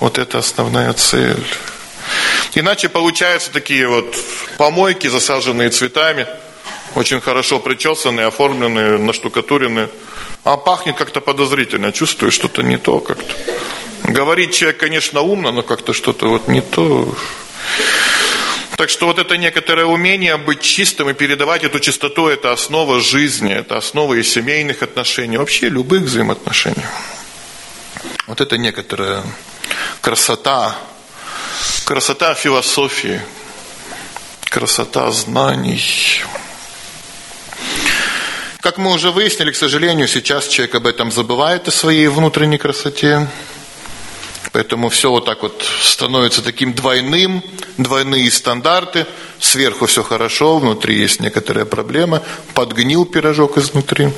Вот это основная цель. Иначе получаются такие вот помойки, засаженные цветами, очень хорошо причесанные, оформленные, наштукатуренные. А пахнет как-то подозрительно, чувствую, что-то не то как-то. Говорит человек, конечно, умно, но как-то что-то вот не то. Так что вот это некоторое умение быть чистым и передавать эту чистоту, это основа жизни, это основа и семейных отношений, вообще любых взаимоотношений. Вот это некоторая красота философии, красота знаний. Как мы уже выяснили, к сожалению, сейчас человек об этом забывает, о своей внутренней красоте. Поэтому все вот так вот становится таким двойным, двойные стандарты. Сверху все хорошо, внутри есть некоторая проблема. Подгнил пирожок изнутри.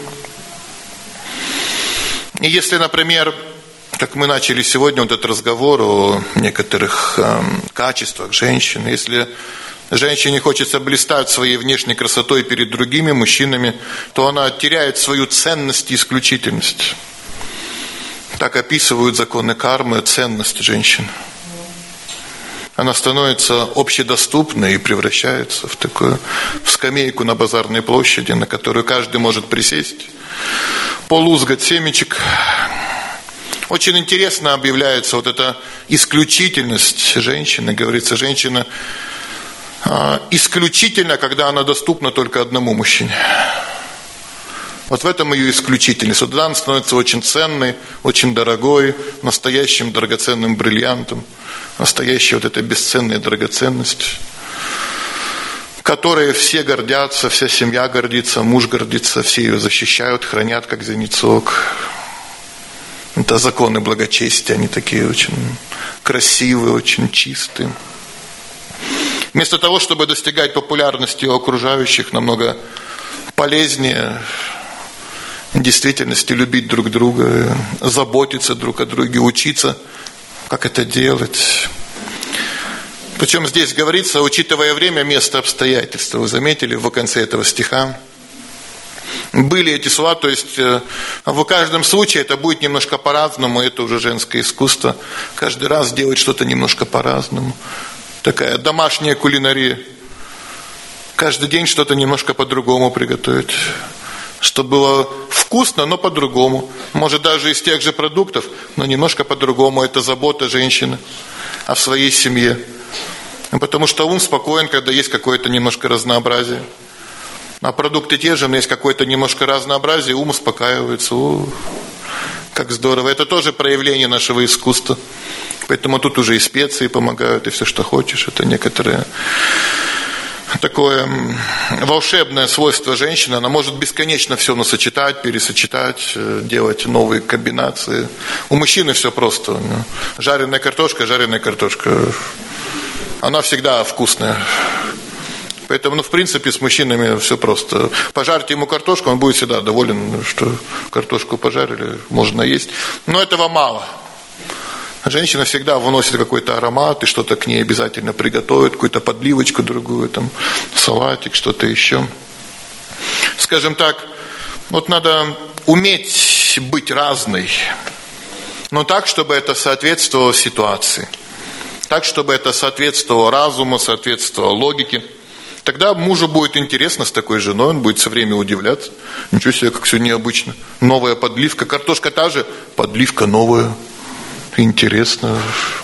И если, например, как мы начали сегодня вот этот разговор о некоторых качествах женщины, если женщине хочется блистать своей внешней красотой перед другими мужчинами, то она теряет свою ценность и исключительность. Так описывают законы кармы ценность женщины. Она становится общедоступной и превращается в такую скамейку на базарной площади, на которую каждый может присесть, полузгать семечек. Очень интересно объявляется вот эта исключительность женщины. Говорится, женщина исключительно, когда она доступна только одному мужчине. Вот в этом ее исключительность. Вот тогда она становится очень ценной, очень дорогой, настоящим драгоценным бриллиантом, настоящей вот этой бесценной драгоценностью, которой все гордятся, вся семья гордится, муж гордится, все ее защищают, хранят как зеницок. Это законы благочестия, они такие очень красивые, очень чистые. Вместо того, чтобы достигать популярности у окружающих, намного полезнее в действительности любить друг друга, заботиться друг о друге, учиться, как это делать. Причем здесь говорится, учитывая время, место, обстоятельства. Вы заметили в конце этого стиха? Были эти слова, то есть в каждом случае это будет немножко по-разному, это уже женское искусство. Каждый раз делать что-то немножко по-разному. Такая домашняя кулинария. Каждый день что-то немножко по-другому приготовить. Чтобы было вкусно, но по-другому. Может, даже из тех же продуктов, но немножко по-другому. Это забота женщины о своей семье. Потому что ум спокоен, когда есть какое-то немножко разнообразие. А продукты те же, но есть какое-то немножко разнообразие, ум успокаивается. Как здорово. Это тоже проявление нашего искусства. Поэтому тут уже и специи помогают, и все, что хочешь. Это некоторое такое волшебное свойство женщины. Она может бесконечно все насочетать, пересочетать, делать новые комбинации. У мужчины все просто. Жареная картошка. Она всегда вкусная. Поэтому, в принципе, с мужчинами все просто. Пожарьте ему картошку, он будет всегда доволен, что картошку пожарили, можно есть. Но этого мало. Женщина всегда выносит какой-то аромат, и что-то к ней обязательно приготовит, какую-то подливочку другую, там, салатик, что-то еще. Скажем так, вот надо уметь быть разной, но так, чтобы это соответствовало ситуации. Так, чтобы это соответствовало разуму, соответствовало логике. Тогда мужу будет интересно с такой женой, он будет все время удивляться. Ничего себе, как все необычно. Новая подливка, картошка та же, подливка новая. Интересно.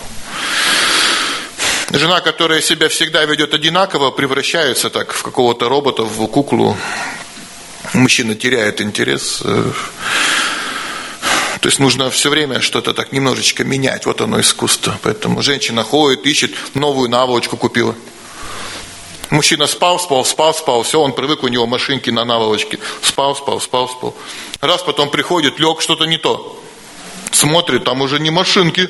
Жена, которая себя всегда ведет одинаково, превращается так в какого-то робота, в куклу. Мужчина теряет интерес. То есть нужно все время что-то так немножечко менять. Вот оно искусство. Поэтому женщина ходит, ищет, новую наволочку купила. Мужчина спал, все, он привык, у него машинки на наволочке. Спал. Раз потом приходит, лег, что-то не то. Смотрит, там уже не машинки.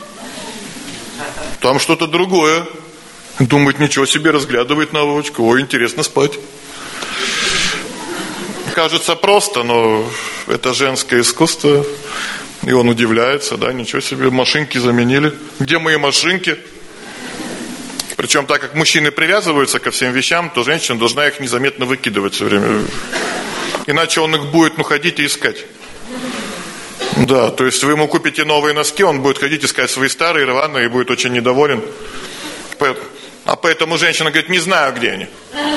Там что-то другое. Думает, ничего себе, разглядывает наволочку. Ой, интересно спать. Кажется просто, но это женское искусство. И он удивляется, да, ничего себе, машинки заменили. Где мои машинки? Причем, так как мужчины привязываются ко всем вещам, то женщина должна их незаметно выкидывать все время. Иначе он их будет ходить и искать. Да, то есть вы ему купите новые носки, он будет ходить искать свои старые, рваные, и будет очень недоволен. А поэтому женщина говорит, не знаю, где они.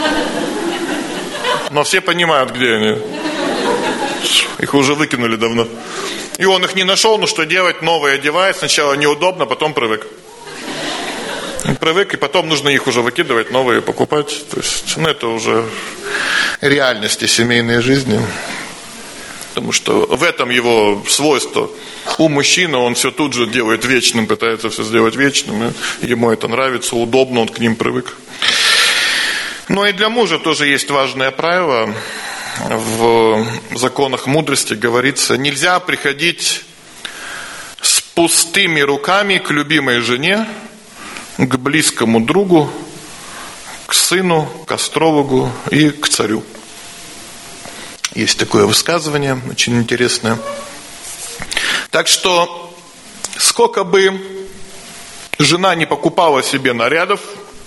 Но все понимают, где они. Их уже выкинули давно. И он их не нашел, ну что делать, новые одевает. Сначала неудобно, потом привык. Привык, и потом нужно их уже выкидывать, новые покупать. То есть, это уже реальности семейной жизни. Потому что в этом его свойство. У мужчины он все тут же делает вечным, пытается все сделать вечным. Ему это нравится, удобно, он к ним привык. Но и для мужа тоже есть важное правило. В законах мудрости говорится, нельзя приходить с пустыми руками к любимой жене, к близкому другу, к сыну, к астрологу и к царю. Есть такое высказывание, очень интересное. Так что, сколько бы жена не покупала себе нарядов,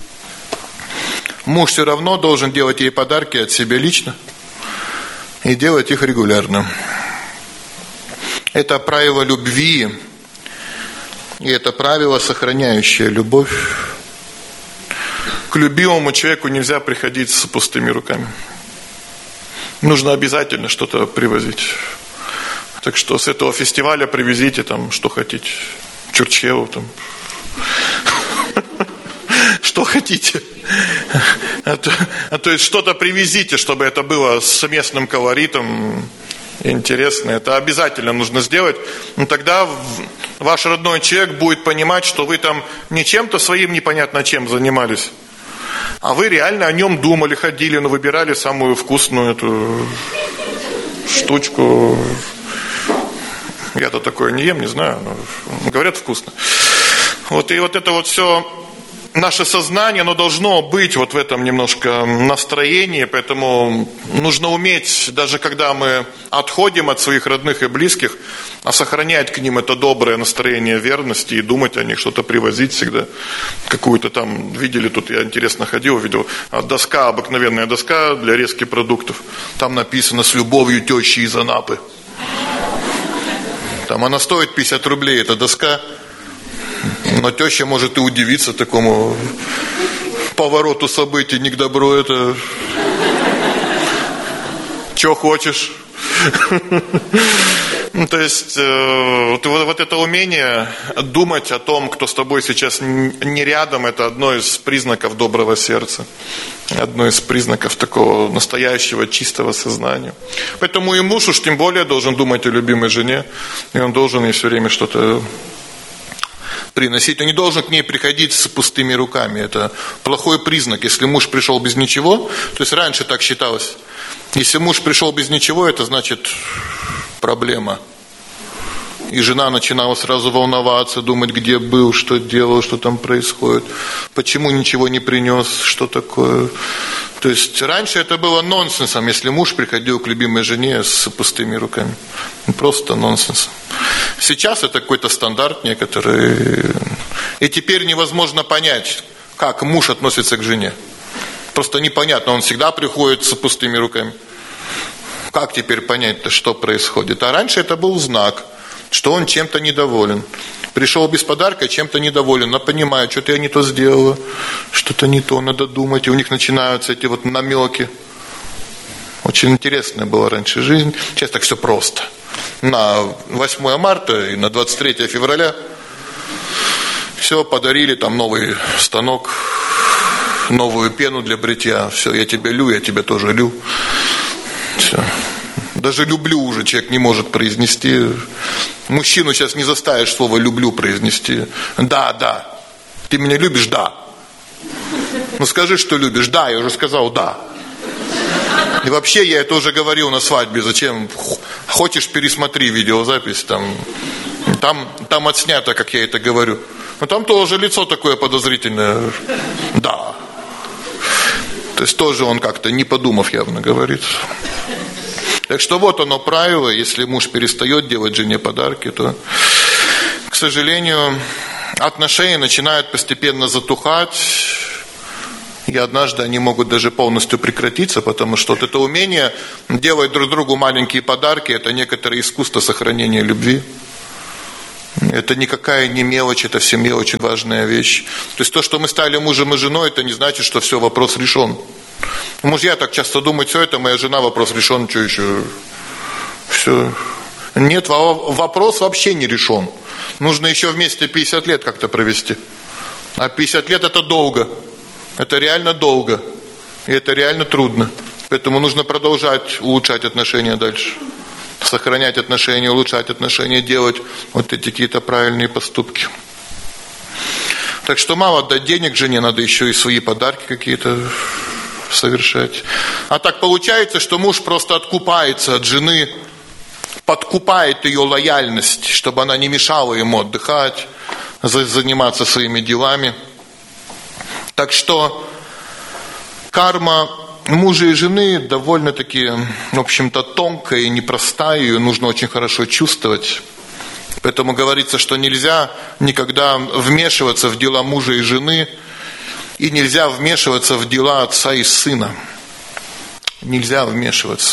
муж все равно должен делать ей подарки от себя лично и делать их регулярно. Это правило любви, и это правило, сохраняющее любовь. К любимому человеку нельзя приходить с пустыми руками. Нужно обязательно что-то привозить. Так что с этого фестиваля привезите там, что хотите. Чурчхелу там. Что хотите. То есть что-то привезите, чтобы это было с местным колоритом интересно. Это обязательно нужно сделать. Но тогда ваш родной человек будет понимать, что вы там не чем-то своим непонятно чем занимались, а вы реально о нем думали, ходили, но выбирали самую вкусную эту штучку. Я-то такое не ем, не знаю, но говорят, вкусно. Вот и вот это вот все наше сознание, оно должно быть вот в этом немножко настроении, поэтому нужно уметь, даже когда мы отходим от своих родных и близких, а сохранять к ним это доброе настроение верности и думать о них, что-то привозить всегда. Какую-то там, видели, тут я интересно ходил, видел, доска, обыкновенная доска для резки продуктов. Там написано «С любовью тещи из Анапы». Там она стоит 50 рублей, эта доска. Но теща может и удивиться такому повороту событий, не к добру это. Че хочешь? То есть вот это умение думать о том, кто с тобой сейчас не рядом, это одно из признаков доброго сердца, одно из признаков такого настоящего чистого сознания. Поэтому и муж уж тем более должен думать о любимой жене, и он должен ей все время что-то приносить. Он не должен к ней приходить с пустыми руками. Это плохой признак. Если муж пришел без ничего, то есть раньше так считалось. Если муж пришел без ничего, это значит проблема. И жена начинала сразу волноваться, думать, где был, что делал, что там происходит, почему ничего не принес, что такое. То есть раньше это было нонсенсом, если муж приходил к любимой жене с пустыми руками. Просто нонсенс. Сейчас это какой-то стандарт некоторый. И теперь невозможно понять, как муж относится к жене. Просто непонятно, он всегда приходит с пустыми руками. Как теперь понять-то, что происходит? А раньше это был знак, что он чем-то недоволен. Пришел без подарка, чем-то недоволен, но понимает, что-то я не то сделала, что-то не то, надо думать. И у них начинаются эти вот намеки. Очень интересная была раньше жизнь. Сейчас так все просто. На 8 марта и на 23 февраля все, подарили там новый станок, новую пену для бритья. Все, я тебя лю, я тебя тоже лю. Все. Даже люблю уже человек не может произнести. Мужчину сейчас не заставишь слово люблю произнести. Да, да. Ты меня любишь? Да. Ну скажи, что любишь. Да, я уже сказал да. И вообще я это уже говорил на свадьбе. Зачем? Хочешь, пересмотри видеозапись. Там отснято, как я это говорю. Но там тоже лицо такое подозрительное. Да. То есть тоже он как-то не подумав явно говорит. Так что вот оно правило, если муж перестает делать жене подарки, то, к сожалению, отношения начинают постепенно затухать, И однажды они могут даже полностью прекратиться, потому что вот это умение делать друг другу маленькие подарки, это некоторое искусство сохранения любви. Это никакая не мелочь, это в семье очень важная вещь. То есть то, что мы стали мужем и женой, это не значит, что все, вопрос решен. Мужья так часто думают, все, это моя жена, вопрос решен, что еще? Все. Нет, вопрос вообще не решен. Нужно еще вместе 50 лет как-то провести. А 50 лет это долго. Это реально долго. И это реально трудно. Поэтому нужно продолжать улучшать отношения дальше. Сохранять отношения, улучшать отношения, делать вот эти какие-то правильные поступки. Так что мало дать денег жене, надо еще и свои подарки какие-то совершать. А так получается, что муж просто откупается от жены, подкупает ее лояльность, чтобы она не мешала ему отдыхать, заниматься своими делами. Так что карма мужа и жены довольно-таки, в общем-то, тонкая и непростая, ее нужно очень хорошо чувствовать. Поэтому говорится, что нельзя никогда вмешиваться в дела мужа и жены, и нельзя вмешиваться в дела отца и сына. Нельзя вмешиваться.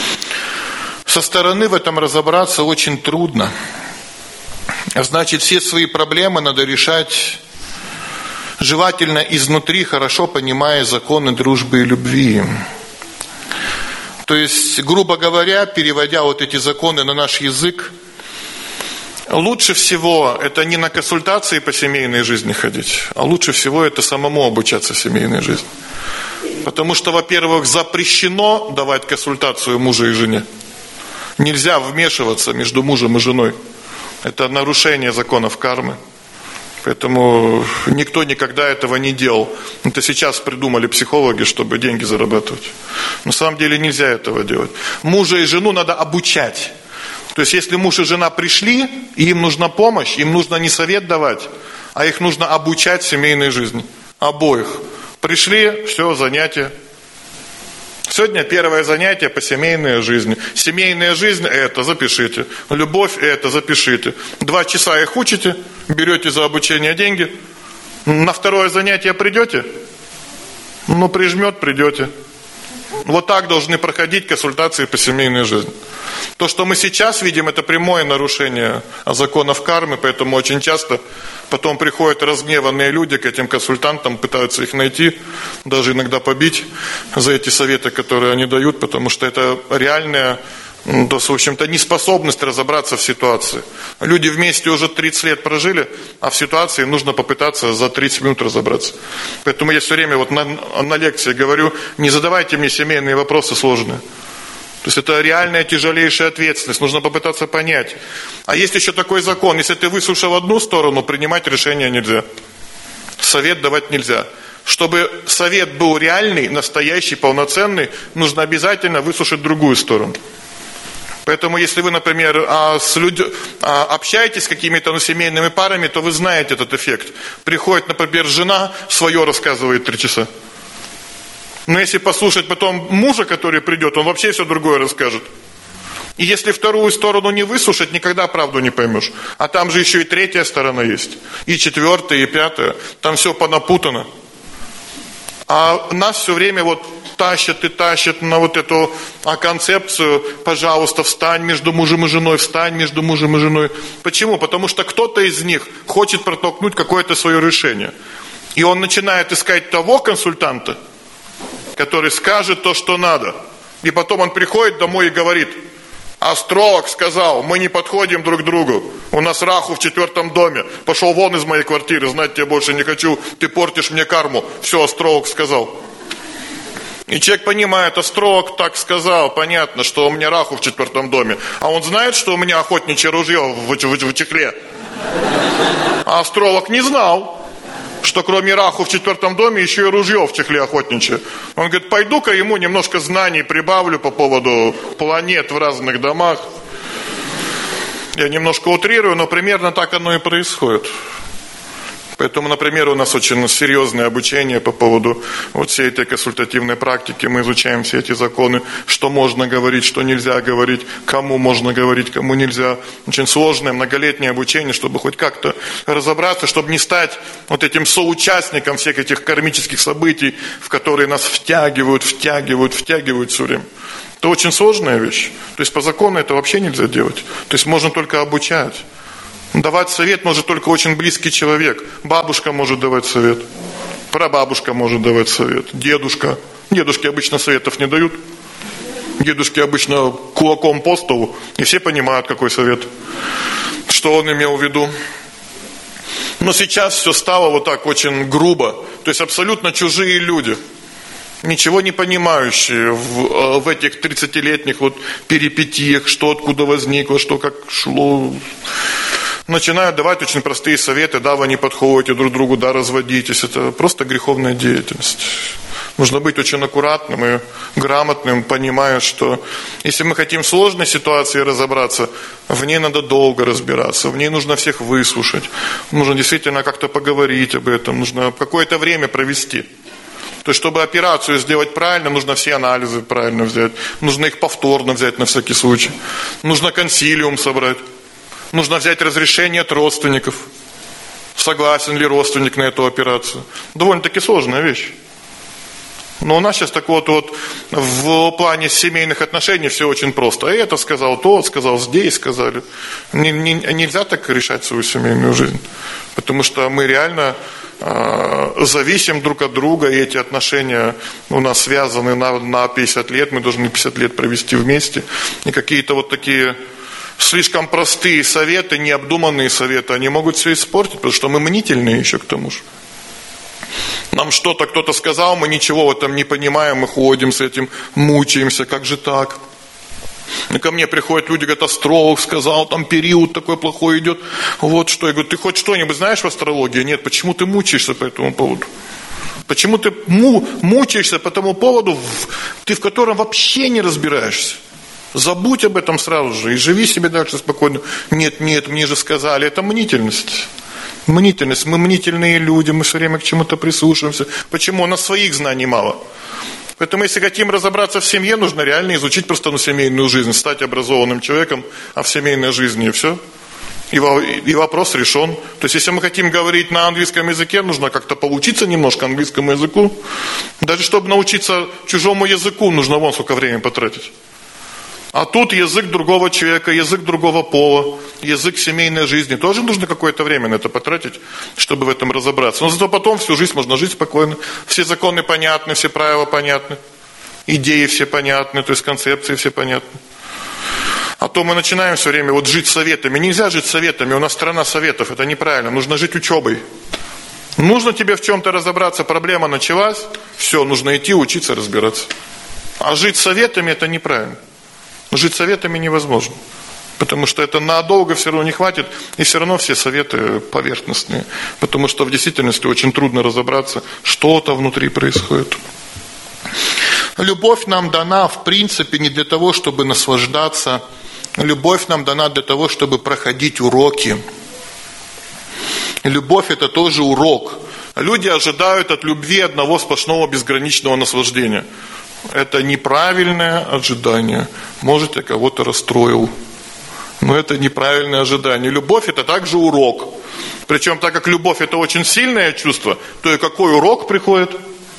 Со стороны в этом разобраться очень трудно. Значит, все свои проблемы надо решать желательно изнутри, хорошо понимая законы дружбы и любви. То есть, грубо говоря, переводя вот эти законы на наш язык, лучше всего это не на консультации по семейной жизни ходить, а лучше всего это самому обучаться семейной жизни. Потому что, во-первых, запрещено давать консультацию мужу и жене. Нельзя вмешиваться между мужем и женой. Это нарушение законов кармы. Поэтому никто никогда этого не делал. Это сейчас придумали психологи, чтобы деньги зарабатывать. На самом деле нельзя этого делать. Мужа и жену надо обучать. То есть если муж и жена пришли, и им нужна помощь, им нужно не совет давать, а их нужно обучать семейной жизни. Обоих. Пришли, все, занятие. Сегодня первое занятие по семейной жизни. Семейная жизнь – это, запишите. Любовь – это, запишите. 2 часа их учите, берете за обучение деньги. На второе занятие придете? Ну, прижмет, придете. Вот так должны проходить консультации по семейной жизни. То, что мы сейчас видим, это прямое нарушение законов кармы, поэтому очень часто потом приходят разгневанные люди к этим консультантам, пытаются их найти, даже иногда побить за эти советы, которые они дают, потому что это реальная, то есть, в общем-то, неспособность разобраться в ситуации. Люди вместе уже 30 лет прожили, а в ситуации нужно попытаться за 30 минут разобраться. Поэтому я все время вот на лекции говорю, не задавайте мне семейные вопросы сложные. То есть это реальная тяжелейшая ответственность, нужно попытаться понять. А есть еще такой закон, если ты выслушал одну сторону, принимать решение нельзя. Совет давать нельзя. Чтобы совет был реальный, настоящий, полноценный, нужно обязательно выслушать другую сторону. Поэтому если вы, например, общаетесь с какими-то семейными парами, то вы знаете этот эффект. Приходит, например, жена, свое рассказывает 3 часа. Но если послушать потом мужа, который придет, он вообще все другое расскажет. И если вторую сторону не выслушать, никогда правду не поймешь. А там же еще и 3-я сторона есть. И 4-я, и 5-я. Там все понапутано. А нас все время вот тащат и тащат на вот эту концепцию, пожалуйста, встань между мужем и женой, встань между мужем и женой. Почему? Потому что кто-то из них хочет протолкнуть какое-то свое решение. И он начинает искать того консультанта, который скажет то, что надо. И потом он приходит домой и говорит: астролог сказал, мы не подходим друг к другу. У нас Раху в 4-м доме. Пошел вон из моей квартиры, знать тебя больше не хочу. Ты портишь мне карму. Все, астролог сказал. И человек понимает, астролог так сказал, понятно, что у меня Раху в 4-м доме. А он знает, что у меня охотничье ружье в чехле. А астролог не знал, что кроме Раху в 4-м доме еще и ружье в чехле охотничье. Он говорит, пойду-ка ему немножко знаний прибавлю по поводу планет в разных домах. Я немножко утрирую, но примерно так оно и происходит. Поэтому, например, у нас очень серьезное обучение по поводу вот всей этой консультативной практики. Мы изучаем все эти законы, что можно говорить, что нельзя говорить, кому можно говорить, кому нельзя. Очень сложное, многолетнее обучение, чтобы хоть как-то разобраться, чтобы не стать вот этим соучастником всех этих кармических событий, в которые нас втягивают все время. Это очень сложная вещь. То есть по закону это вообще нельзя делать. То есть можно только обучать. Давать совет может только очень близкий человек. Бабушка может давать совет. Прабабушка может давать совет. Дедушка. Дедушки обычно советов не дают. Дедушки обычно кулаком по столу. И все понимают, какой совет. Что он имел в виду. Но сейчас все стало вот так очень грубо. То есть абсолютно чужие люди. Ничего не понимающие в этих 30-летних вот перипетиях, что откуда возникло, что как шло. Начинают давать очень простые советы, да, вы не подходите друг другу, да, разводитесь. Это просто греховная деятельность. Нужно быть очень аккуратным и грамотным, понимая, что если мы хотим в сложной ситуации разобраться, в ней надо долго разбираться, в ней нужно всех выслушать, нужно действительно как-то поговорить об этом, нужно какое-то время провести. То есть, чтобы операцию сделать правильно, нужно все анализы правильно взять, нужно их повторно взять на всякий случай, нужно консилиум собрать. Нужно взять разрешение от родственников. Согласен ли родственник на эту операцию? Довольно-таки сложная вещь. Но у нас сейчас так вот в плане семейных отношений все очень просто. Это сказал тот, сказал здесь, сказали. Нельзя так решать свою семейную жизнь. Потому что мы реально зависим друг от друга, и эти отношения у нас связаны на 50 лет. Мы должны 50 лет провести вместе. И какие-то вот такие слишком простые советы, необдуманные советы, они могут все испортить, потому что мы мнительные еще к тому же. Нам что-то кто-то сказал, мы ничего в этом не понимаем, мы ходим с этим, мучаемся, как же так? И ко мне приходят люди, говорят, астролог сказал, там период такой плохой идет. Вот что, я говорю, ты хоть что-нибудь знаешь в астрологии? Нет, почему ты мучаешься по этому поводу? Почему ты мучаешься по тому поводу, ты в котором вообще не разбираешься? Забудь об этом сразу же и живи себе дальше спокойно. Нет, мне же сказали, это мнительность. Мнительность. Мы мнительные люди, мы все время к чему-то прислушиваемся. Почему? У нас своих знаний мало. Поэтому, если хотим разобраться в семье, нужно реально изучить просто семейную жизнь, стать образованным человеком, а в семейной жизни и все. И вопрос решен. То есть, если мы хотим говорить на английском языке, нужно как-то поучиться немножко английскому языку. Даже чтобы научиться чужому языку, нужно вон сколько времени потратить. А тут язык другого человека, язык другого пола, язык семейной жизни. Тоже нужно какое-то время на это потратить, чтобы в этом разобраться. Но зато потом всю жизнь можно жить спокойно. Все законы понятны, все правила понятны. Идеи все понятны, то есть концепции все понятны. А то мы начинаем все время вот жить советами. Нельзя жить советами, у нас страна советов, это неправильно. Нужно жить учебой. Нужно тебе в чем-то разобраться, проблема началась, все, нужно идти учиться разбираться. А жить советами это неправильно. Жить советами невозможно, потому что это надолго все равно не хватит, и все равно все советы поверхностные, потому что в действительности очень трудно разобраться, что-то внутри происходит. Любовь нам дана, в принципе, не для того, чтобы наслаждаться, любовь нам дана для того, чтобы проходить уроки. Любовь – это тоже урок. Люди ожидают от любви одного сплошного безграничного наслаждения. Это неправильное ожидание. Может, я кого-то расстроил. Но это неправильное ожидание. Любовь – это также урок. Причем, так как любовь – это очень сильное чувство, то и какой урок приходит?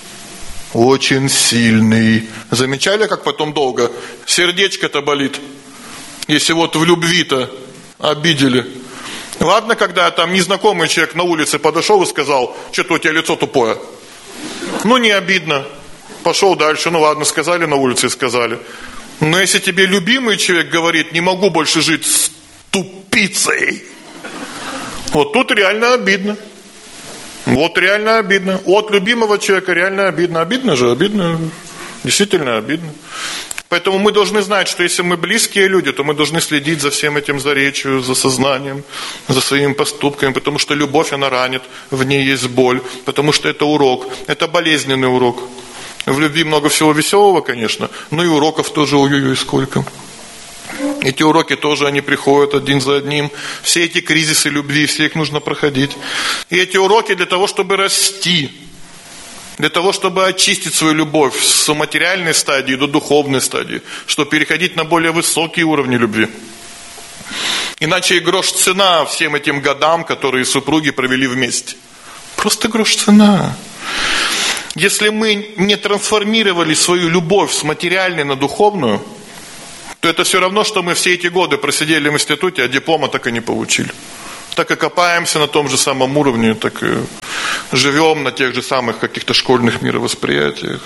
Очень сильный. Замечали, как потом долго? Сердечко-то болит. Если вот в любви-то обидели. Ладно, когда там незнакомый человек на улице подошел и сказал, что-то у тебя лицо тупое. Ну, не обидно. Пошел дальше, ну ладно, сказали на улице и сказали. Но если тебе любимый человек говорит, не могу больше жить с тупицей, вот тут реально обидно. Вот реально обидно. От любимого человека реально обидно. Обидно же, обидно. Действительно обидно. Поэтому мы должны знать, что если мы близкие люди, то мы должны следить за всем этим, за речью, за сознанием, за своими поступками, потому что любовь, она ранит, в ней есть боль, потому что это урок, это болезненный урок. В любви много всего веселого, конечно, но и уроков тоже ой-ой-ой сколько. Эти уроки тоже, они приходят один за одним. Все эти кризисы любви, все их нужно проходить. И эти уроки для того, чтобы расти. Для того, чтобы очистить свою любовь с материальной стадии до духовной стадии. Чтобы переходить на более высокие уровни любви. Иначе и грош цена всем этим годам, которые супруги провели вместе. Просто грош цена. Если мы не трансформировали свою любовь с материальной на духовную, то это все равно, что мы все эти годы просидели в институте, а диплома так и не получили. Так и копаемся на том же самом уровне, так и живем на тех же самых каких-то школьных мировосприятиях.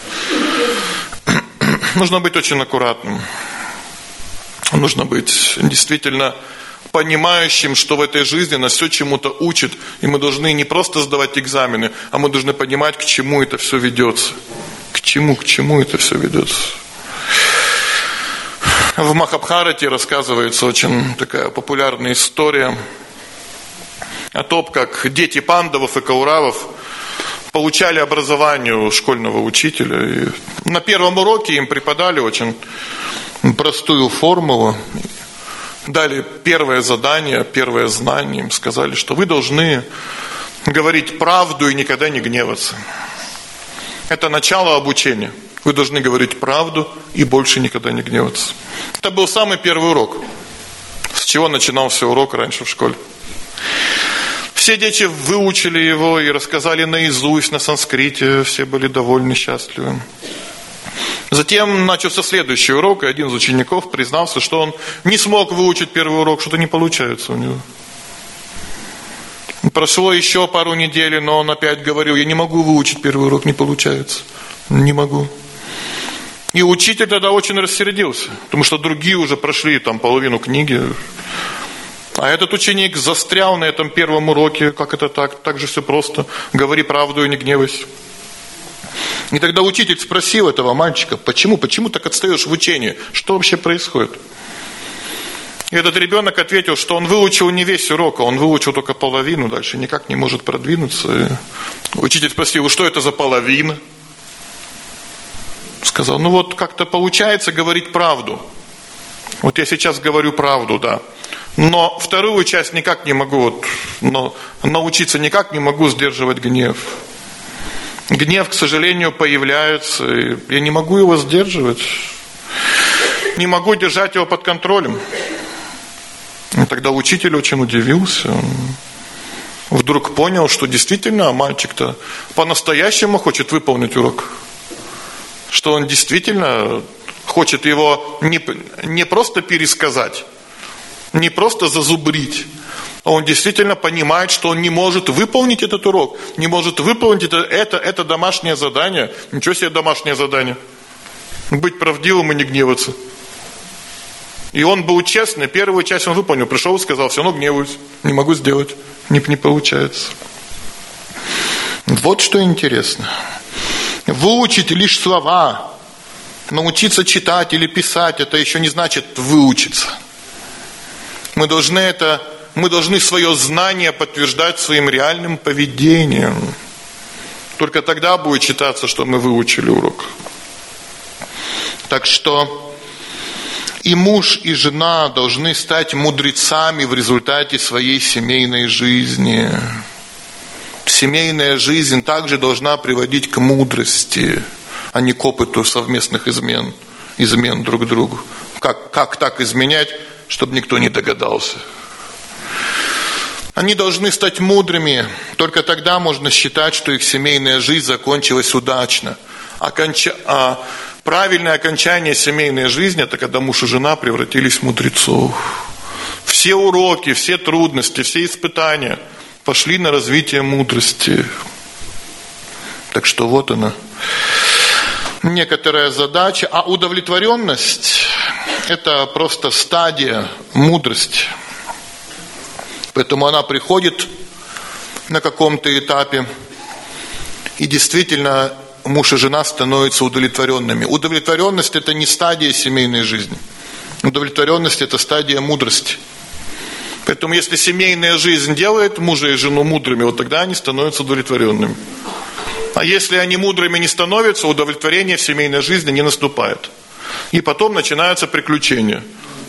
Нужно быть очень аккуратным. Нужно быть действительно понимающим, что в этой жизни нас все чему-то учит, и мы должны не просто сдавать экзамены, а мы должны понимать, к чему это все ведется. К чему это все ведется. В Махабхарате рассказывается очень такая популярная история о том, как дети пандавов и кауравов получали образование у школьного учителя. И на первом уроке им преподали очень простую формулу. Дали первое задание, первое знание. Им сказали, что вы должны говорить правду и никогда не гневаться. Это начало обучения. Вы должны говорить правду и больше никогда не гневаться. Это был самый первый урок. С чего начинался урок раньше в школе. Все дети выучили его и рассказали наизусть на санскрите. Все были довольны, счастливы. Затем начался следующий урок, и один из учеников признался, что он не смог выучить первый урок, что-то не получается у него. Прошло еще пару недель, но он опять говорил, я не могу выучить первый урок, не получается. Не могу. И учитель тогда очень рассердился, потому что другие уже прошли там половину книги. А этот ученик застрял на этом первом уроке, как это так? Так же все просто. Говори правду и не гневайся. И тогда учитель спросил этого мальчика, почему так отстаешь в учении? Что вообще происходит? И этот ребенок ответил, что он выучил не весь урок, а он выучил только половину, дальше никак не может продвинуться. И учитель спросил, что это за половина? Сказал, вот как-то получается говорить правду. Вот я сейчас говорю правду, да. Но вторую часть никак не могу, научиться никак не могу сдерживать гнев. Гнев, к сожалению, появляется, и я не могу его сдерживать. Не могу держать его под контролем. И тогда учитель очень удивился. Он вдруг понял, что действительно мальчик-то по-настоящему хочет выполнить урок. Что он действительно хочет его не просто пересказать, не просто зазубрить, а он действительно понимает, что он не может выполнить этот урок, не может выполнить это домашнее задание. Ничего себе домашнее задание. Быть правдивым и не гневаться. И он был честный, первую часть он выполнил, пришел и сказал, все равно гневаюсь, не могу сделать, не получается. Вот что интересно. Выучить лишь слова, научиться читать или писать, это еще не значит выучиться. Мы должны свое знание подтверждать своим реальным поведением. Только тогда будет считаться, что мы выучили урок. Так что и муж, и жена должны стать мудрецами в результате своей семейной жизни. Семейная жизнь также должна приводить к мудрости, а не к опыту совместных измен друг другу. Как так изменять, чтобы никто не догадался. Они должны стать мудрыми, только тогда можно считать, что их семейная жизнь закончилась удачно. Правильное окончание семейной жизни – это когда муж и жена превратились в мудрецов. Все уроки, все трудности, все испытания пошли на развитие мудрости. Так что вот она, некоторая задача. А удовлетворенность – это просто стадия мудрости. Поэтому она приходит на каком-то этапе, и действительно муж и жена становятся удовлетворенными. Удовлетворенность – это не стадия семейной жизни. Удовлетворенность – это стадия мудрости. Поэтому если семейная жизнь делает мужа и жену мудрыми, вот тогда они становятся удовлетворенными. А если они мудрыми не становятся, удовлетворение в семейной жизни не наступает. И потом начинаются приключения.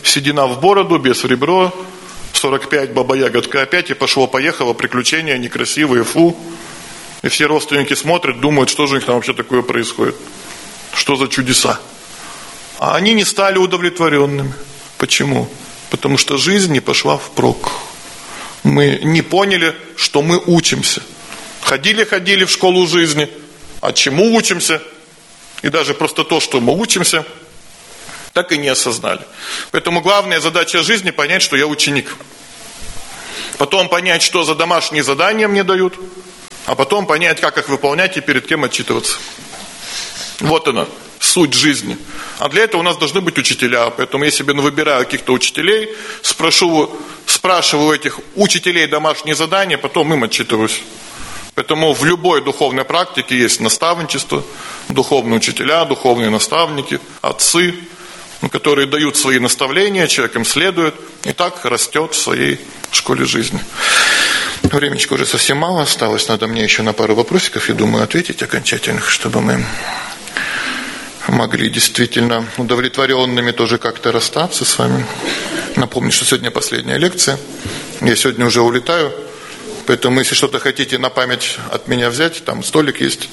седина в бороду, бес в ребро, 45, баба-ягодка опять, и пошло-поехало, приключения некрасивые, фу. И все родственники смотрят, думают, что же у них там вообще такое происходит. Что за чудеса. А они не стали удовлетворенными. Почему? Потому что жизнь не пошла впрок. Мы не поняли, что мы учимся. Ходили в школу жизни, а чему учимся? И даже просто то, что мы учимся, так и не осознали. Поэтому главная задача жизни понять, что я ученик. Потом понять, что за домашние задания мне дают, а потом понять, как их выполнять и перед кем отчитываться. Вот она, суть жизни. А для этого у нас должны быть учителя. Поэтому я себе выбираю каких-то учителей, спрашиваю этих учителей домашние задания, потом им отчитываюсь. Поэтому в любой духовной практике есть наставничество, духовные учителя, духовные наставники, отцы, которые дают свои наставления, человек им следует, и так растет в своей школе жизни. Времечко уже совсем мало осталось, надо мне еще на пару вопросиков, я думаю, ответить окончательных, чтобы мы могли действительно удовлетворенными тоже как-то расстаться с вами. Напомню, что сегодня последняя лекция, я сегодня уже улетаю, поэтому если что-то хотите на память от меня взять, там столик есть,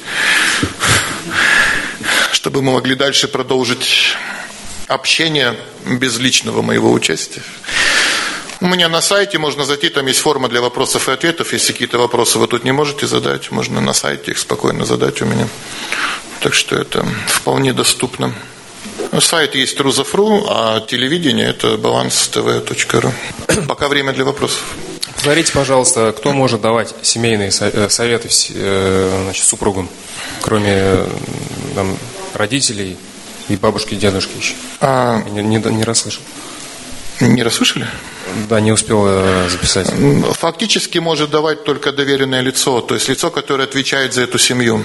чтобы мы могли дальше продолжить общение без личного моего участия. У меня на сайте можно зайти, там есть форма для вопросов и ответов. Если какие-то вопросы вы тут не можете задать, можно на сайте их спокойно задать у меня. Так что это вполне доступно. Сайт есть Рузов.ру, а телевидение это balance.tv.ru. Пока время для вопросов. Говорите, пожалуйста, кто может давать семейные советы супругам, кроме родителей и бабушки и дедушки еще? Не расслышал. Не расслышали? Да, не успел записать. Фактически может давать только доверенное лицо, то есть лицо, которое отвечает за эту семью.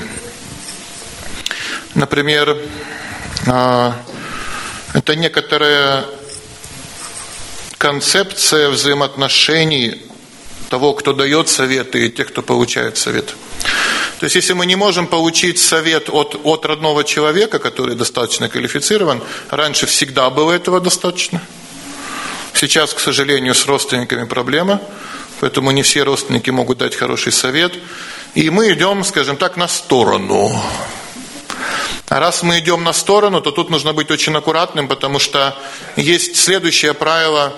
Например, это некоторая концепция взаимоотношений того, кто дает советы, и тех, кто получает совет. То есть, если мы не можем получить совет от родного человека, который достаточно квалифицирован, раньше всегда было этого достаточно. Сейчас, к сожалению, с родственниками проблема, поэтому не все родственники могут дать хороший совет. И мы идем, скажем так, на сторону. А раз мы идем на сторону, то тут нужно быть очень аккуратным, потому что есть следующее правило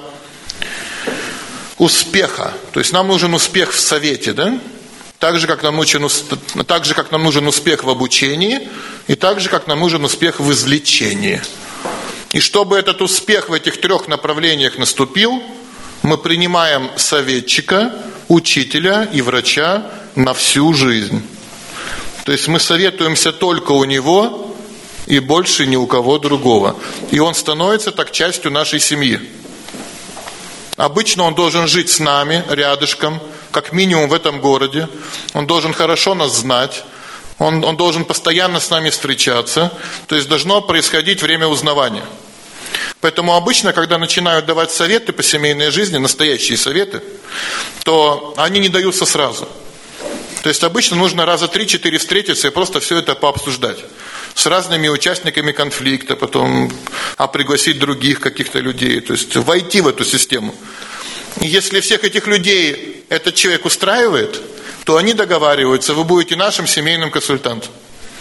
успеха. То есть нам нужен успех в совете, да? Так же, как нам нужен успех в обучении, и так же, как нам нужен успех в излечении. И чтобы этот успех в этих трех направлениях наступил, мы принимаем советчика, учителя и врача на всю жизнь. То есть мы советуемся только у него и больше ни у кого другого. И он становится так частью нашей семьи. Обычно он должен жить с нами, рядышком, как минимум в этом городе. Он должен хорошо нас знать. Он должен постоянно с нами встречаться. То есть должно происходить время узнавания. Поэтому обычно, когда начинают давать советы по семейной жизни, настоящие советы, то они не даются сразу. То есть обычно нужно раза 3-4 встретиться и просто все это пообсуждать. С разными участниками конфликта, потом пригласить других каких-то людей. То есть войти в эту систему. И если всех этих людей этот человек устраивает, то они договариваются, вы будете нашим семейным консультантом.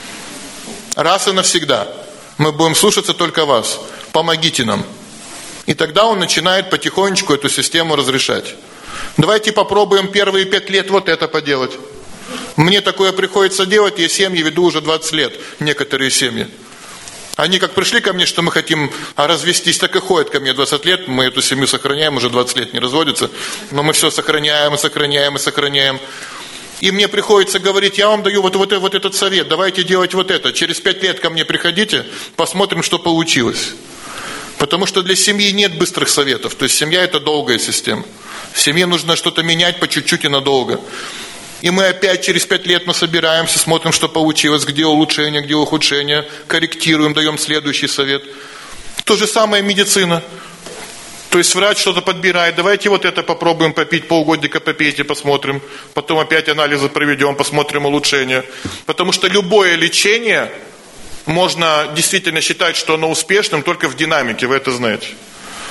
Раз и навсегда. Мы будем слушаться только вас. Помогите нам. И тогда он начинает потихонечку эту систему разрешать. Давайте попробуем первые 5 лет вот это поделать. Мне такое приходится делать, я семьи веду уже 20 лет, некоторые семьи. Они как пришли ко мне, что мы хотим развестись, так и ходят ко мне 20 лет, мы эту семью сохраняем, уже 20 лет не разводятся, но мы все сохраняем и сохраняем и сохраняем. И мне приходится говорить, я вам даю вот этот совет, давайте делать вот это. Через 5 лет ко мне приходите, посмотрим, что получилось. Потому что для семьи нет быстрых советов. То есть семья это долгая система. В семье нужно что-то менять по чуть-чуть и надолго. И мы опять через 5 лет мы собираемся, смотрим, что получилось, где улучшение, где ухудшение, корректируем, даем следующий совет. То же самое медицина. То есть врач что-то подбирает, давайте вот это попробуем попить, полгодика попейте, посмотрим. Потом опять анализы проведем, посмотрим улучшение. Потому что любое лечение можно действительно считать, что оно успешным только в динамике, вы это знаете.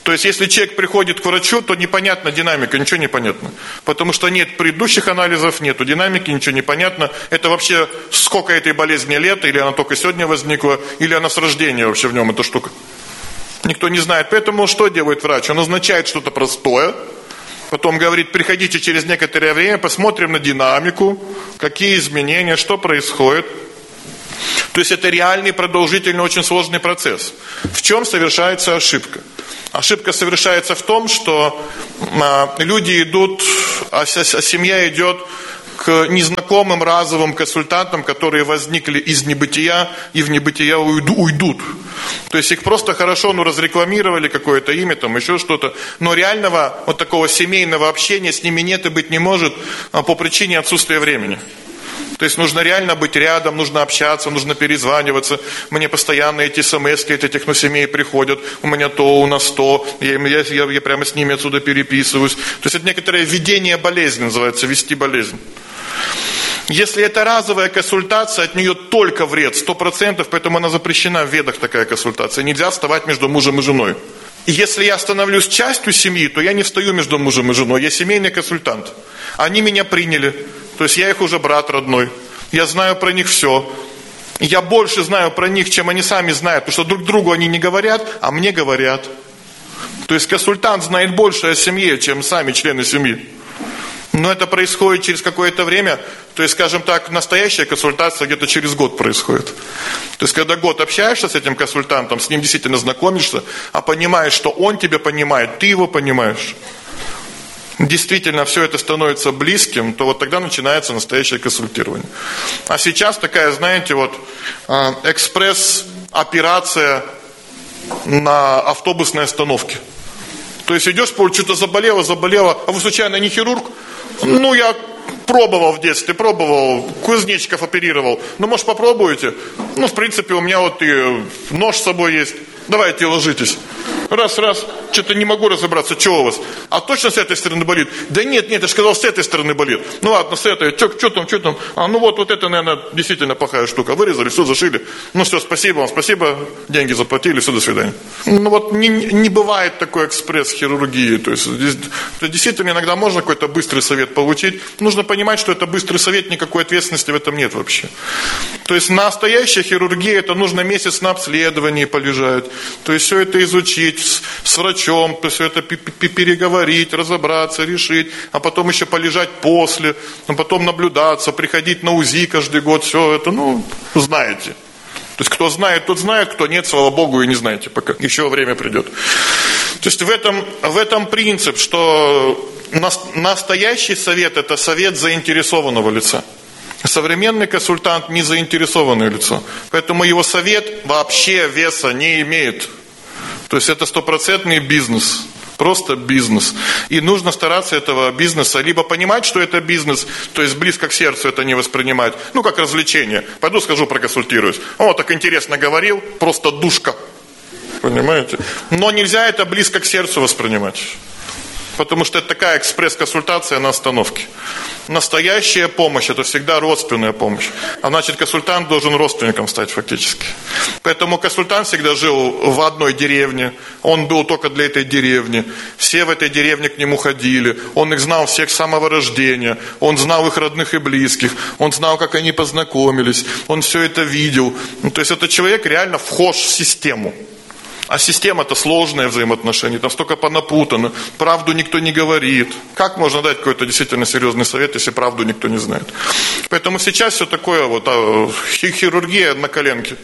То есть, если человек приходит к врачу, то непонятна динамика, ничего не понятно. Потому что нет предыдущих анализов, нету динамики, ничего не понятно. Это вообще сколько этой болезни лет, или она только сегодня возникла, или она с рождения вообще в нем эта штука. Никто не знает. Поэтому что делает врач? Он назначает что-то простое, потом говорит, приходите через некоторое время, посмотрим на динамику, какие изменения, что происходит. То есть это реальный, продолжительный, очень сложный процесс. В чем совершается ошибка? Ошибка совершается в том, что люди идут, семья идет к незнакомым разовым консультантам, которые возникли из небытия и в небытия уйдут. То есть их просто хорошо разрекламировали, какое-то имя, там еще что-то. Но реального вот такого семейного общения с ними нет и быть не может по причине отсутствия времени. То есть нужно реально быть рядом, нужно общаться, нужно перезваниваться. Мне постоянно эти смс-ки от этих семей приходят. У меня то, у нас то. Я прямо с ними отсюда переписываюсь. То есть это некоторое ведение болезни, называется, вести болезнь. Если это разовая консультация, от нее только вред, 100%, поэтому она запрещена в ведах, такая консультация. Нельзя вставать между мужем и женой. И если я становлюсь частью семьи, то я не встаю между мужем и женой, я семейный консультант. Они меня приняли. То есть я их уже брат родной. Я знаю про них все. Я больше знаю про них, чем они сами знают. Потому что друг другу они не говорят, а мне говорят. То есть консультант знает больше о семье, чем сами члены семьи. Но это происходит через какое-то время. То есть, скажем так, настоящая консультация где-то через год происходит. То есть, когда год общаешься с этим консультантом, с ним действительно знакомишься, а понимаешь, что он тебя понимает, ты его понимаешь. Действительно все это становится близким, то вот тогда начинается настоящее консультирование. А сейчас такая, знаете, вот экспресс-операция на автобусной остановке. То есть идешь, что-то заболело, а вы случайно не хирург? Ну, я пробовал в детстве, кузнечиков оперировал. Ну, может, попробуете? Ну, в принципе, у меня вот и нож с собой есть. Давайте ложитесь. Раз, что-то не могу разобраться, что у вас? А точно с этой стороны болит? Да нет, я же сказал, с этой стороны болит. Ну ладно, с этой, что там? А ну вот это, наверное, действительно плохая штука. Вырезали, все, зашили. Ну все, спасибо вам, спасибо, деньги заплатили, все, до свидания. Ну вот не бывает такой экспресс-хирургии. То есть действительно иногда можно какой-то быстрый совет получить. Нужно понимать, что это быстрый совет, никакой ответственности в этом нет вообще. То есть настоящая хирургия, это нужно месяц на обследовании полежать. То есть все это изучить с врачом, все это переговорить, разобраться, решить, а потом еще полежать после, а потом наблюдаться, приходить на УЗИ каждый год, все это, знаете. То есть кто знает, тот знает, кто нет, слава Богу, и не знаете пока, еще время придет. То есть в этом принцип, что настоящий совет – это совет заинтересованного лица. Современный консультант – не заинтересованное лицо, поэтому его совет вообще веса не имеет. То есть это 100% бизнес, просто бизнес. И нужно стараться этого бизнеса либо понимать, что это бизнес, то есть близко к сердцу это не воспринимать, как развлечение. Пойду схожу проконсультируюсь. Так интересно говорил, просто душка. Понимаете? Но нельзя это близко к сердцу воспринимать. Потому что это такая экспресс-консультация на остановке. Настоящая помощь – это всегда родственная помощь. А значит, консультант должен родственником стать фактически. Поэтому консультант всегда жил в одной деревне. Он был только для этой деревни. Все в этой деревне к нему ходили. Он их знал всех с самого рождения. Он знал их родных и близких. Он знал, как они познакомились. Он все это видел. То есть, этот человек реально вхож в систему. А система-то сложная взаимоотношения, там столько понапутано, правду никто не говорит. Как можно дать какой-то действительно серьезный совет, если правду никто не знает? Поэтому сейчас все такое, хирургия на коленке.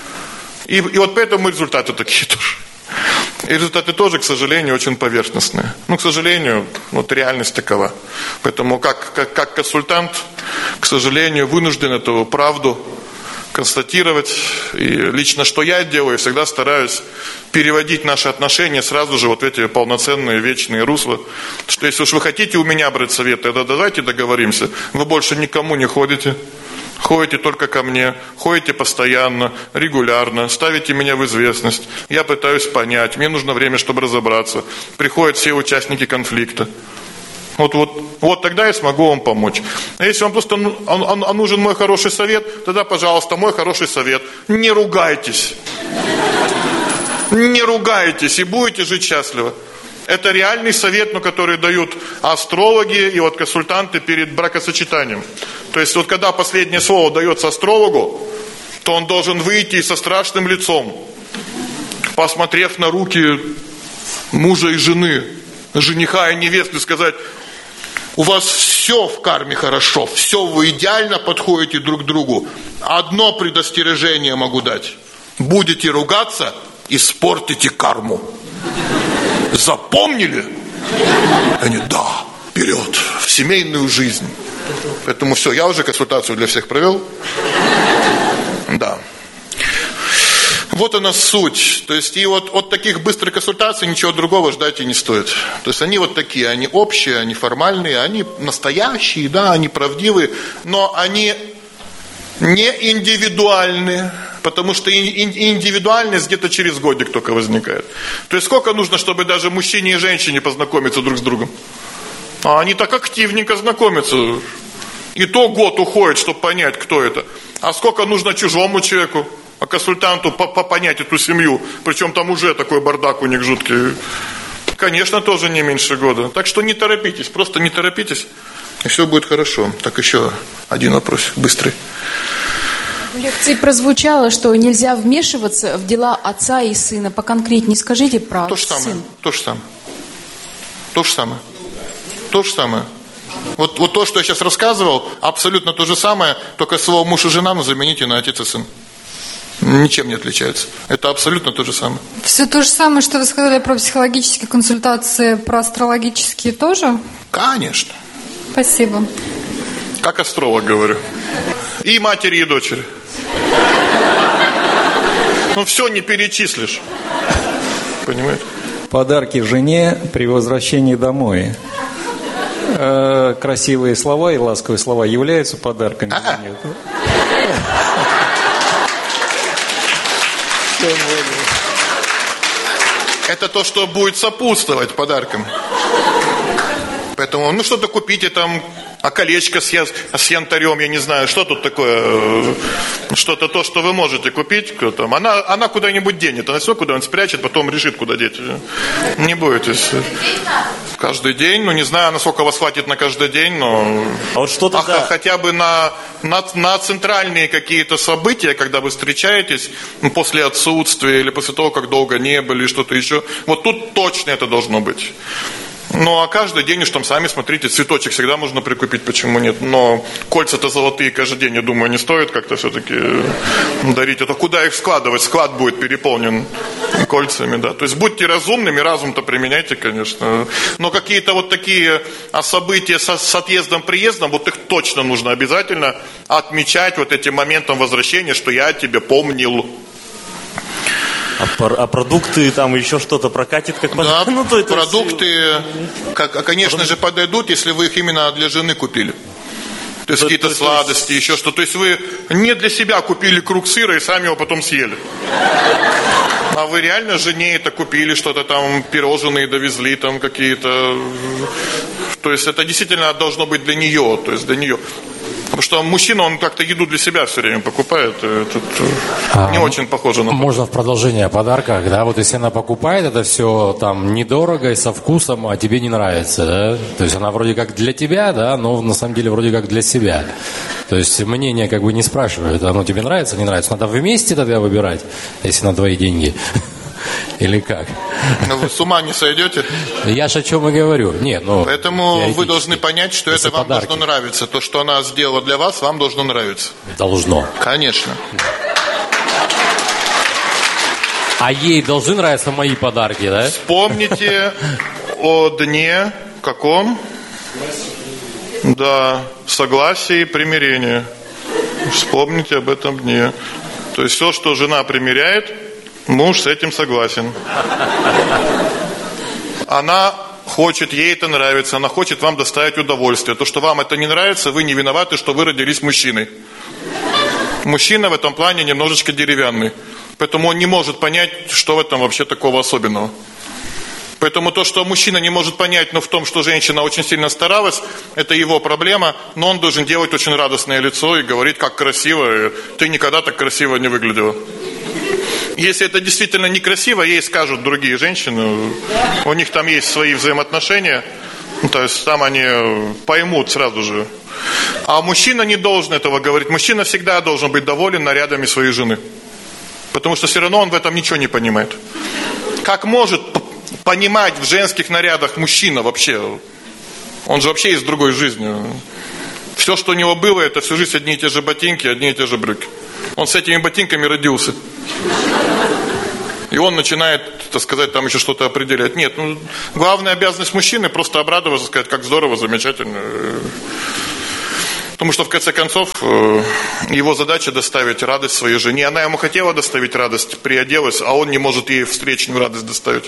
И вот поэтому результаты такие тоже. И результаты тоже, к сожалению, очень поверхностные. К сожалению, реальность такова. Поэтому как консультант, к сожалению, вынужден эту правду констатировать. И лично что я делаю, всегда стараюсь переводить наши отношения сразу же в эти полноценные вечные русла. Что если уж вы хотите у меня брать совет, тогда давайте договоримся. Вы больше никому не ходите. Ходите только ко мне, ходите постоянно, регулярно, ставите меня в известность. Я пытаюсь понять, мне нужно время, чтобы разобраться. Приходят все участники конфликта. Вот тогда я смогу вам помочь. А если вам просто нужен мой хороший совет, тогда, пожалуйста, мой хороший совет. Не ругайтесь. Не ругайтесь и будете жить счастливо. Это реальный совет, который дают астрологи и вот консультанты перед бракосочетанием. То есть вот когда последнее слово дается астрологу, то он должен выйти со страшным лицом, посмотрев на руки мужа и жены, жениха и невесты, сказать: у вас все в карме хорошо, все, вы идеально подходите друг к другу. Одно предостережение могу дать: будете ругаться, испортите карму. Запомнили? Они: да, вперед, в семейную жизнь. Поэтому все, я уже консультацию для всех провел. Да. Вот она суть. То есть и вот от таких быстрых консультаций ничего другого ждать и не стоит. То есть они вот такие, они общие, они формальные, они настоящие, да, они правдивые, но они не индивидуальные. Потому что индивидуальность где-то через годик только возникает. То есть сколько нужно, чтобы даже мужчине и женщине познакомиться друг с другом? А они так активненько знакомятся. И то год уходит, чтобы понять, кто это. А сколько нужно чужому человеку, консультанту понять эту семью? Причем там уже такой бардак у них жуткий. Конечно, тоже не меньше года. Так что не торопитесь, просто не торопитесь, и все будет хорошо. Так, еще один вопрос, быстрый. В лекции прозвучало, что нельзя вмешиваться в дела отца и сына. Поконкретнее скажите про сын. То же самое. Вот то, что я сейчас рассказывал, абсолютно то же самое, только слово муж и жена замените на отец и сын. Ничем не отличаются. Это абсолютно то же самое. Все то же самое, что вы сказали про психологические консультации, про астрологические тоже? Конечно. Спасибо. Как астролог говорю. И матери, и дочери. Ну все не перечислишь. Понимаете? Подарки жене при возвращении домой. Красивые слова и ласковые слова являются подарками? Нет? Это то, что будет сопутствовать подаркам. Поэтому, что-то купите там, колечко с янтарем, я не знаю, что тут такое, что-то то, что вы можете купить, там, она куда-нибудь денет, она все куда-нибудь спрячет, потом решит, куда деть. Не бойтесь. Каждый день, не знаю, насколько вас хватит на каждый день, но вот что-то хотя бы на центральные какие-то события, когда вы встречаетесь, после отсутствия или после того, как долго не были, что-то еще, вот тут точно это должно быть. Ну, а каждый день уж там сами смотрите, цветочек всегда можно прикупить, почему нет? Но кольца-то золотые каждый день, я думаю, не стоит как-то все-таки дарить. Это куда их складывать? Склад будет переполнен кольцами, да. То есть будьте разумными, разум-то применяйте, конечно. Но какие-то вот такие события с отъездом-приездом, вот их точно нужно обязательно отмечать вот этим моментом возвращения, что я тебя помнил. А продукты, там еще что-то прокатит как да, это продукты, конечно же, подойдут, если вы их именно для жены купили. То есть какие-то сладости, еще что-то. То есть вы не для себя купили круг сыра и сами его потом съели. А вы реально жене это купили, что-то там, пирожные довезли, там какие-то. То есть это действительно должно быть для нее, то есть для нее. Потому что мужчина, он как-то еду для себя все время покупает. Тут не очень похоже на... Можно в продолжение о подарках, да? Вот если она покупает это все там недорого и со вкусом, а тебе не нравится, да? То есть она вроде как для тебя, да, но на самом деле вроде как для себя. То есть мнение как бы не спрашивают, оно тебе нравится, не нравится. Надо вместе тогда выбирать, если на твои деньги. Или как? Но вы с ума не сойдете? Я же о чем и говорю. Нет, поэтому вы должны понять, что это вам должно нравиться. То, что она сделала для вас, вам должно нравиться. Должно. Конечно. А ей должны нравиться мои подарки, да? Вспомните о дне каком? Да, согласие и примирение. Вспомните об этом дне. То есть все, что жена примиряет, муж с этим согласен. Она хочет, ей это нравится, она хочет вам доставить удовольствие. То, что вам это не нравится, вы не виноваты, что вы родились мужчиной. Мужчина в этом плане немножечко деревянный. Поэтому он не может понять, что в этом вообще такого особенного. Поэтому то, что мужчина не может понять, но в том, что женщина очень сильно старалась, это его проблема, но он должен делать очень радостное лицо и говорить, как красиво, ты никогда так красиво не выглядела. Если это действительно некрасиво, ей скажут другие женщины, у них там есть свои взаимоотношения, то есть там они поймут сразу же. А мужчина не должен этого говорить. Мужчина всегда должен быть доволен нарядами своей жены. Потому что все равно он в этом ничего не понимает. Как может понимать в женских нарядах мужчина вообще? Он же вообще из другой жизни. Все, что у него было, это всю жизнь одни и те же ботинки, одни и те же брюки. Он с этими ботинками родился. И он начинает, так сказать, там еще что-то определять. Нет, главная обязанность мужчины просто обрадоваться, сказать, как здорово, замечательно. Потому что, в конце концов, его задача доставить радость своей жене. Она ему хотела доставить радость, приоделась, а он не может ей встречную радость доставить.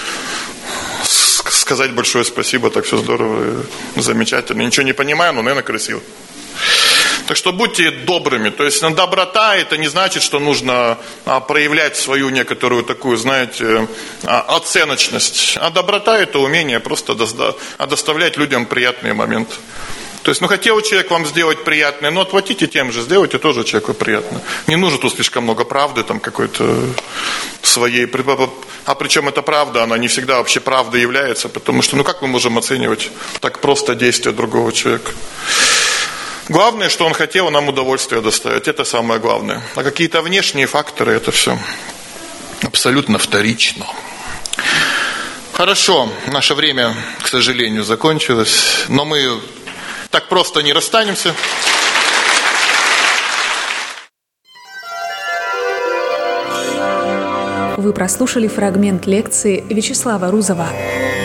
Сказать большое спасибо, так все здорово, замечательно. Ничего не понимаю, но, наверное, красиво. Так что будьте добрыми. То есть доброта — это не значит, что нужно проявлять свою некоторую такую, знаете, оценочность. А доброта — это умение просто доставлять людям приятные моменты. То есть, хотел человек вам сделать приятное, но отплатите тем же, сделайте тоже человеку приятно. Не нужно тут слишком много правды там какой-то своей. А причем эта правда, она не всегда вообще правдой является, потому что, как мы можем оценивать так просто действия другого человека? Главное, что он хотел нам удовольствие доставить, это самое главное. А какие-то внешние факторы, это все абсолютно вторично. Хорошо, наше время, к сожалению, закончилось, но мы так просто не расстанемся. Вы прослушали фрагмент лекции Вячеслава Рузова